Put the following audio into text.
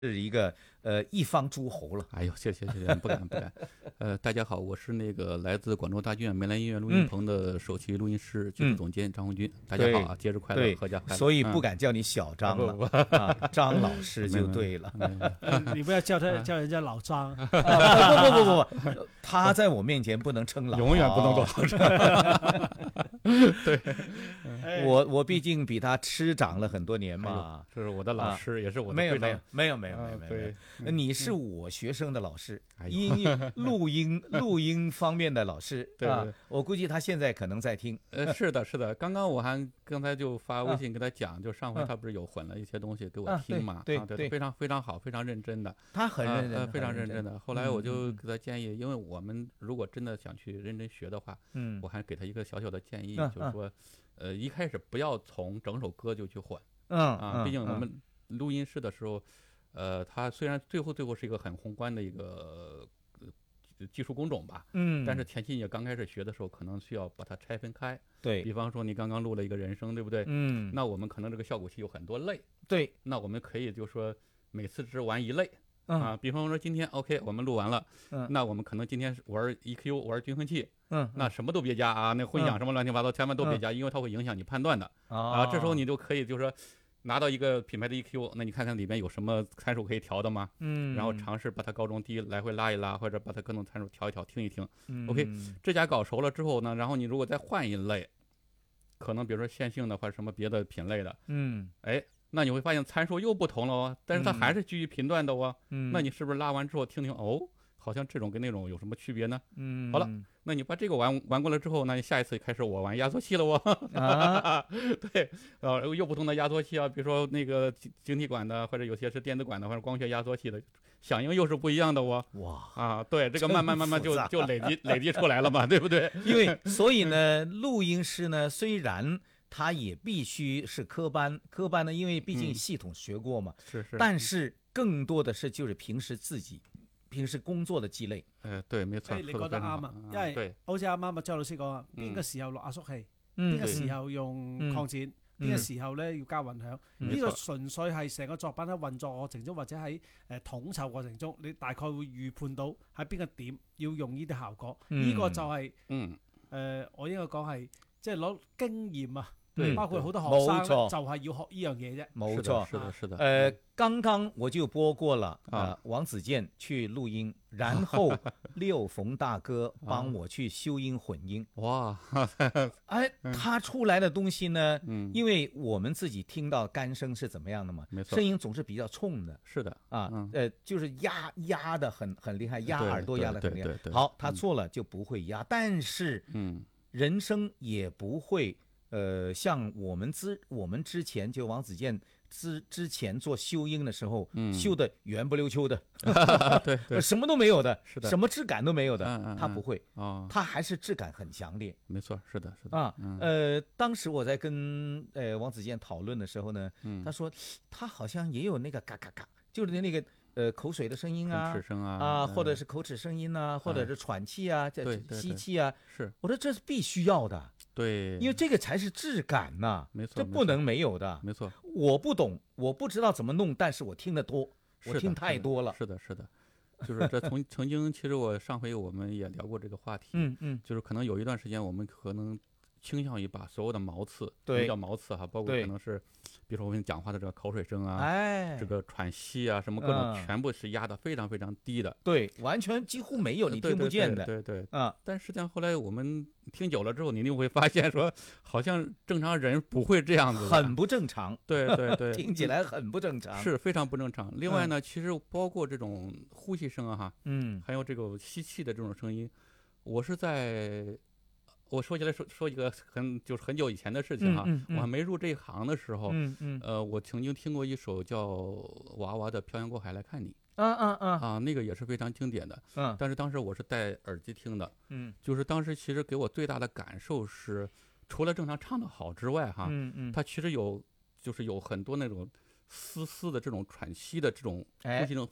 是一个一方诸侯了。 哎呦，谢谢，不敢。大家好，我是那个来自广州大剧院梅兰音乐录音棚的首席录音师、技术总监张红军。大家好啊，节日快乐，阖家快乐。 所以不敢叫你小张了，张老师就对了。 你不要叫人家老张。 不，他在我面前不能称老， 永远不能做老张。对， 我毕竟比他吃长了很多年嘛。 这是我的老师，也是我的没有。对，你是我学生的老师，录音方面的老师。 对， 我估计他现在可能在听。 是的，刚才就发微信跟他讲，就上回他不是有混了一些东西给我听嘛？ 对， 非常非常好，非常认真的。 他很认真， 非常认真的。后来我就给他建议，因为我们如果真的想去认真学的话，我还给他一个小小的建议，就是说，一开始不要从整首歌就去混，毕竟我们录音室的时候。它虽然最后是一个很宏观的一个技术工种吧，但是前期你刚开始学的时候，可能需要把它拆分开。 对， 比方说你刚刚录了一个人声，对不对？那我们可能这个效果器有很多类。 对， 那我们可以就说每次只玩一类。比方说今天 OK 我们录完了，那我们可能今天玩 EQ 玩均衡器，那什么都别加啊，那混响什么乱七八糟千万都别加，因为它会影响你判断的。这时候你就可以就是说。拿到一个品牌的 EQ， 那你看看里面有什么参数可以调的吗？然后尝试把它高中低来回拉一拉，或者把它各种参数调一调，听一听。OK， 这家搞熟了之后呢，然后你如果再换一类，可能比如说线性的或者什么别的品类的，那你会发现参数又不同了哦，但是它还是基于频段的哦。那你是不是拉完之后听听哦？好像这种跟那种有什么区别呢？好了，那你把这个玩过了之后，那你下一次开始我玩压缩器了哦。对，又不同的压缩器啊，比如说那个晶体管的，或者有些是电子管的，或者光学压缩器的，响应又是不一样的哦。哇对，这个慢慢就累积出来了嘛，对不对？ 所以呢，录音师呢，虽然他也必须是科班呢，因為畢竟系統學過嘛， 是， 但是更多的是就是平時工作的積累。 對，沒錯。 你覺得啱啊，因為好似啱啱周老師講啊，邊個時候落壓縮器，邊個時候用擴展，邊個時候咧要加混響，呢個純粹係成個作品喺運作過程中或者喺統籌過程中，你大概會預判到喺邊個點要用呢啲效果。呢個就係我應該講係即係攞經驗啊。包括好多學生就係要學呢樣嘢啫。 冇錯， 是的。 剛剛我就播過了王子健去錄音，然後廖馮大哥幫我去修音混音。 哇， 他出來的東西呢，因為我們自己聽到乾聲是怎麼樣的嘛，聲音總是比較衝的。 是的就是壓得很厲害，壓耳朵壓得很厲害。好，他錯了就不會壓，但是人聲也不會。像我們之前就王子健之前做修音的時候，修的圓不溜秋的， 對， 什麼都沒有的， 是的， 什麼質感都沒有的，他不會，他還是質感很強烈。 沒錯，是的。 當時我在跟王子健討論的時候呢，他說他好像也有那個嘎嘎嘎，就是那個。口水的聲音啊， 口齒聲啊， 或者是口齒聲音啊，或者是喘氣啊，吸氣啊， 是， 我說這是必須要的， 對， 因為這個才是質感吶， 沒錯， 這不能沒有的， 沒錯， 我不懂，我不知道怎麼弄，但是我聽得多，我聽太多了， 是的，就是這曾經，其實我上回我們也聊過這個話題，就是可能有一段時間我們可能傾向於把所有的毛刺，對，叫毛刺哈，包括可能是。比如說我們講話的這個口水聲啊，這個喘息啊，什麼各種全部是壓得非常非常低的， 對，完全幾乎沒有你聽不見的， 對，但實際上後來我們聽久了之後，你就會發現說，好像正常人不會這樣子， 很不正常， 對， 聽起來很不正常， 是非常不正常。另外呢，其實包括這種呼吸聲啊，還有這個吸氣的這種聲音，我說起來說一個就是很久以前的事情哈，我還沒入這一行的時候，我曾經聽過一首叫娃娃的《漂洋過海來看你》，那個也是非常經典的，但是當時我是戴耳機聽的，就是當時其實給我最大的感受是，除了正常唱得好之外哈，它其實就是有很多那種絲絲的這種喘息的這種呼吸聲